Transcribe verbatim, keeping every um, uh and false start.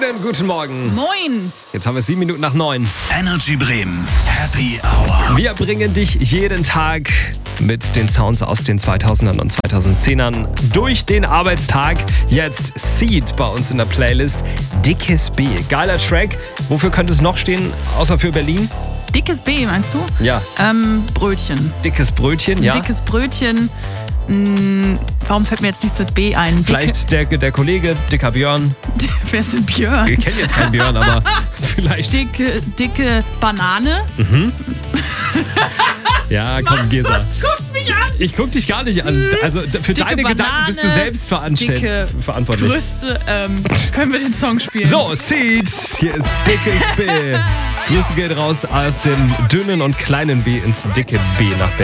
Schönen guten Morgen. Moin. Jetzt haben wir sieben Minuten nach neun. Energy Bremen. Happy Hour. Wir bringen dich jeden Tag mit den Sounds aus den zweitausendern und zweitausendzehnern durch den Arbeitstag. Jetzt Seed bei uns in der Playlist. Dickes B. Geiler Track. Wofür könnte es noch stehen, außer für Berlin? Dickes B, meinst du? Ja. Ähm, Brötchen. Dickes Brötchen, ja. Dickes Brötchen. Hm, warum fällt mir jetzt nichts mit B ein? Dicke, Vielleicht der, der Kollege, dicker Björn. Wer ist denn Björn? Wir kennen jetzt keinen Björn, aber vielleicht. Dicke, dicke Banane. Mhm. Ja, komm, Gesa. Guck mich an. Ich guck dich gar nicht an. Also für Dicke deine Banane, Gedanken bist du selbst veranstell- dicke verantwortlich. Brüste. Ähm, können wir den Song spielen? So, Seed. Hier ist Dickes B. Grüße geht raus aus dem dünnen und kleinen B ins dicke B nach Berlin.